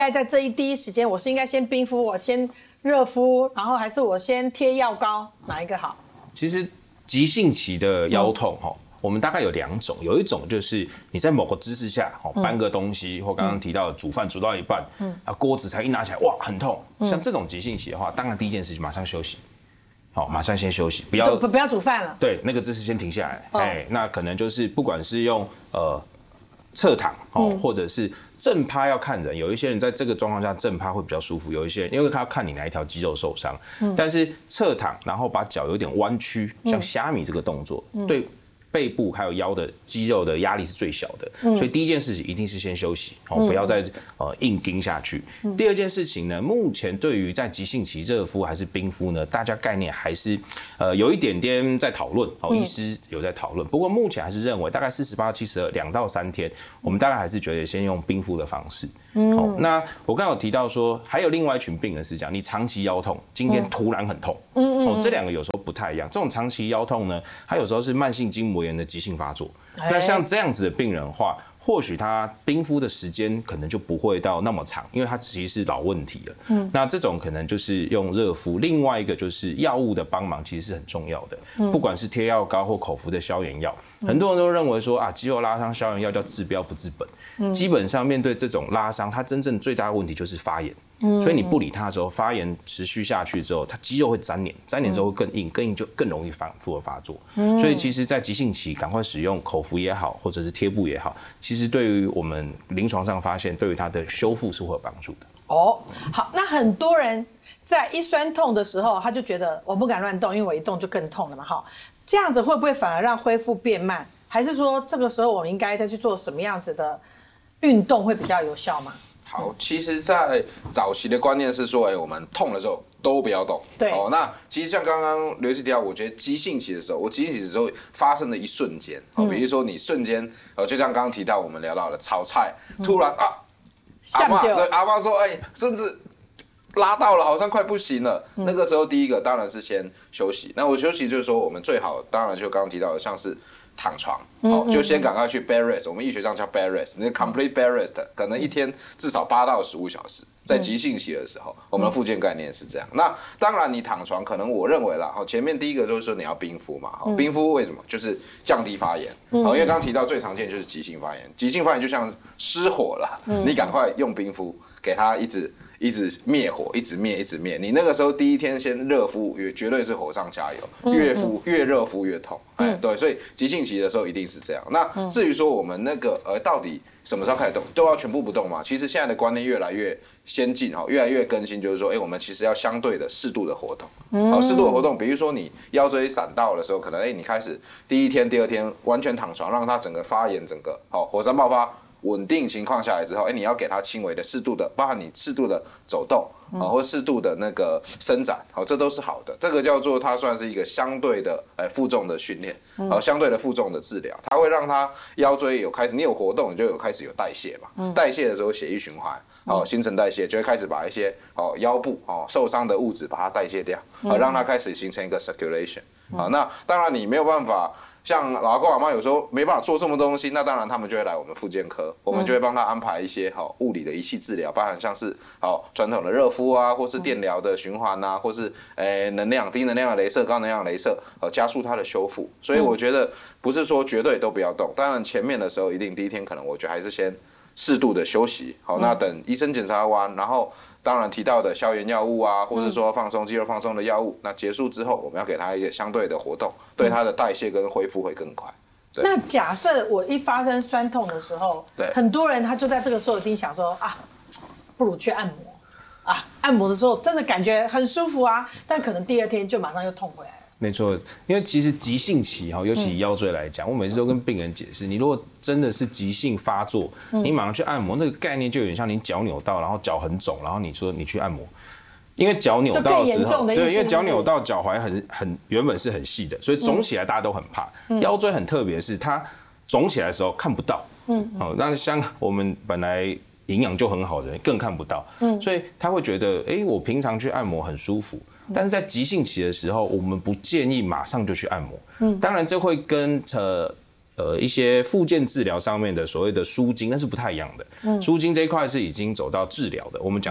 在这第一时间，我是应该先冰敷，我先热敷，然后还是我先贴药膏，哪一个好？ 其实急性期的腰痛我们大概有2种，有一种就是你在某个姿势下搬个东西，或刚刚提到的煮饭煮到一半，锅子才一拿起来，哇，很痛。像这种急性期的话，当然第一件事就马上休息。好，马上先休息，不要煮饭了。 对，那个姿势先停下来。那可能就是不管是用侧躺或者是正趴要看人，有一些人在这个状况下正趴会比较舒服，有一些人因为他要看你哪一条肌肉受伤。但是侧躺，然后把脚有点弯曲，像虾米这个动作，对背部还有腰的肌肉的压力是最小的，所以第一件事情一定是先休息，不要再硬盯下去。第二件事情呢，目前对于在急性期热敷还是冰敷呢，大家概念还是有一点点在讨论，医师有在讨论。不过目前还是认为大概48、72 2到3天，我们大概还是觉得先用冰敷的方式。那我刚刚有提到说，还有另外一群病人是这样，你长期腰痛，今天突然很痛，这2个有时候不太一样。这种长期腰痛呢，它有时候是慢性筋膜炎的急性发作。那像这样子的病人的话，或许他冰敷的时间可能就不会到那么长，因为他其实是老问题了。那这种可能就是用热敷。另外一个就是药物的帮忙，其实是很重要的。不管是贴药膏或口服的消炎药，很多人都认为说肌肉拉伤消炎药叫治标不治本。基本上面对这种拉伤，它真正最大的问题就是发炎。所以你不理它的时候，发炎持续下去之后，它肌肉会粘连，粘连之后会更硬，更硬就更容易反复的发作。所以其实，在急性期，赶快使用口服也好，或者是贴布也好，其实对于我们临床上发现，对于它的修复是会有帮助的。 好，那很多人在一酸痛的时候，他就觉得我不敢乱动，因为我一动就更痛了嘛。这样子会不会反而让恢复变慢？还是说这个时候我们应该再去做什么样子的运动会比较有效吗？ 好，其实，在早期的观念是说，我们痛的时候都不要动。 对。 那其实像刚刚刘医师提到，我觉得急性期的时候，急性期的时候发生的一瞬间，比如说你瞬间，就像刚刚提到我们聊到的炒菜，突然阿嬷说，孙子拉到了，好像快不行了。那个时候第一个当然是先休息。那我休息就是说，我们最好当然就刚刚提到的，像是躺床，就先赶快去 bed rest， 我们医学上叫 bed rest， 那 complete bed rest 可能一天至少8到15小时，在急性期的时候，我们的复健概念是这样。那当然你躺床，可能我认为啦，前面第一个就是说你要冰敷嘛，冰敷为什么？就是降低发炎，因为刚刚提到最常见就是急性发炎，急性发炎就像失火了，你赶快用冰敷给它一直灭火，一直灭。你那个时候第一天先热敷，绝对是火上加油，越热敷越痛。对，所以急性期的时候一定是这样。那至于说我们那个到底什么时候开始动，都要全部不动吗？其实现在的观念越来越先进，越来越更新，就是说，我们其实要相对的适度的活动。适度的活动，比如说你腰椎闪到的时候，可能你开始第一天、第二天完全躺床，让它整个发炎，整个火山爆发。稳定情况下来之后，你要给它轻微的、适度的，包含你适度的走动或适度的那个伸展，这都是好的。这个叫做它算是一个相对的负重的训练，相对的负重的治疗，它会让它腰椎有开始，你有活动，你就有开始有代谢嘛。代谢的时候，血液循环，新陈代谢就会开始把一些腰部受伤的物质把它代谢掉，让它开始形成一个 circulation。那当然你没有办法。像老阿公阿嬷有时候没办法做这么多东西，那当然他们就会来我们复健科，我们就会帮他安排一些物理的仪器治疗，包含像是传统的热敷啊，或是电疗的循环啊，或是低能量的雷射、高能量的雷射，加速它的修复。所以我觉得不是说绝对都不要动，当然前面的时候一定第一天可能我觉得还是先适度的休息，那等医生检查完，然后。当然提到的消炎药物啊，或者说肌肉放松的药物，那结束之后，我们要给他一个相对的活动，对他的代谢跟恢复会更快。 那假设我一发生酸痛的时候，很多人他就在这个时候一定想说不如去按摩按摩的时候真的感觉很舒服但可能第二天就马上又痛回来了。 没错，因为其实急性期尤其以腰椎来讲，我每次都跟病人解释，你如果真的是急性发作，你马上去按摩，那个概念就有点像你脚扭到，然后脚很肿，然后你说你去按摩，因为脚扭到的时候，对，因为脚扭到脚踝原本是很细的，所以肿起来大家都很怕。腰椎很特别的是，它肿起来的时候看不到，那像我们本来营养就很好的人更看不到，所以他会觉得，我平常去按摩很舒服。但是在急性期的时候，我们不建议马上就去按摩。当然这会跟一些复健治疗上面的所谓的舒筋，那是不太一样的。舒筋这一块是已经走到治疗的，我们讲